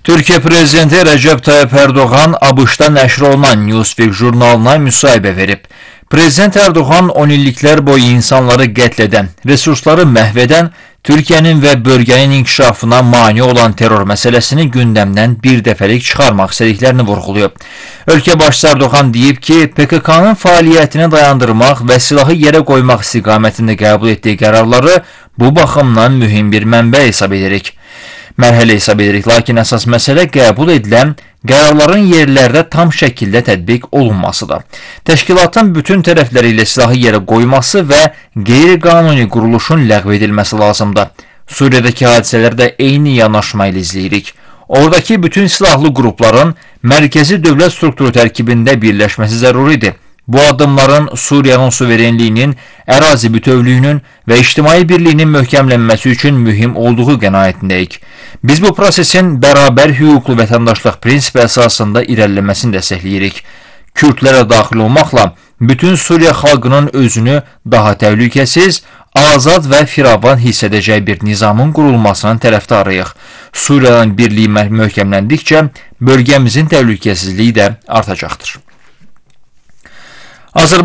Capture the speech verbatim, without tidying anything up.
Türkiye Prezidenti Recep Tayyip Erdoğan ABŞ-da nəşr olunan Newsweek jurnalına müsahibə verib. Prezident Erdoğan on illiklər boyu insanları qətl edən, resursları məhv edən, Türkiyənin və bölgənin inkişafına mane olan terror məsələsini gündəmdən bir dəfəlik çıxarmaq istədiklərini vurğulayıb. Ölkə başçısı Erdoğan deyib ki, P K K-nın fəaliyyətini dayandırmaq və silahı yerə qoymaq istiqamətində qəbul etdiyi qərarları bu baxımdan mühüm bir mənbə hesab edirik. Mərhələ hesab edirik, lakin əsas məsələ qəbul edilən qərarların yerlərdə tam şəkildə tətbiq olunmasıdır. Təşkilatın bütün tərəfləri ilə silahı yerə qoyması və qeyri-qanuni quruluşun ləğv edilməsi lazımdır. Suriyadakı hadisələrdə eyni yanaşma ilə izləyirik. Oradakı bütün silahlı qrupların mərkəzi dövlət strukturu tərkibində birləşməsi zəruridir. Bu addımların Suriyanın suverenliyinin, ərazi bütövlüyünün və ictimai birliyinin möhkəmlənməsi üçün mühim olduğu qənaətindəyik. Biz bu prosesin bərabər hüquqlu vətəndaşlıq prinsipi əsasında irəliləməsini dəstəkləyirik. Kürdlərə daxil olmaqla bütün Suriya xalqının özünü daha təhlükəsiz, azad və firavan hiss edəcəyi bir nizamın qurulmasının tərəfdarıyıq. Suriyanın birliyi möhkəmləndikcə bölgəmizin təhlükəsizliyi də artacaqdır.